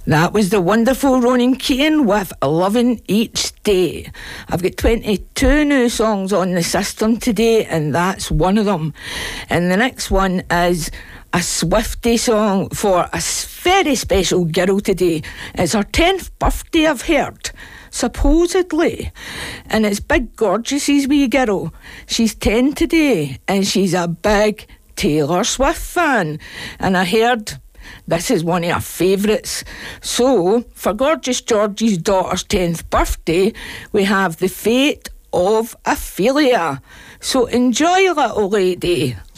That was the wonderful Ronan Keating with Loving Each Day. I've got 22 new songs on the system today, and that's one of them. And the next one is a Swiftie song for a very special girl today. It's her 10th birthday, I've heard, supposedly. And it's Big Gorgeous's wee girl. She's 10 today, and she's a big Taylor Swift fan. And I heard this is one of her favourites. So, for Gorgeous Georgie's daughter's 10th birthday, we have The Fate of Ophelia. So enjoy, little lady.